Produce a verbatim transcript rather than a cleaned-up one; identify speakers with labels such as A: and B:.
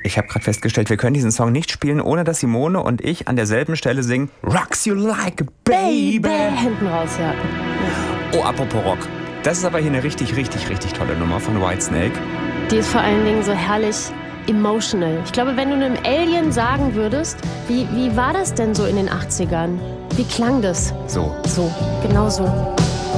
A: Ich habe gerade festgestellt, wir können diesen Song nicht spielen, ohne dass Simone und ich an derselben Stelle singen Rocks You Like a Baby.
B: Hinten raus, ja. ja.
A: Oh, apropos Rock. Das ist aber hier eine richtig, richtig, richtig tolle Nummer von Whitesnake.
B: Die ist vor allen Dingen so herrlich emotional. Ich glaube, wenn du einem Alien sagen würdest, wie, wie war das denn so in den achtzigern? Wie klang das?
A: So.
B: So, genau so.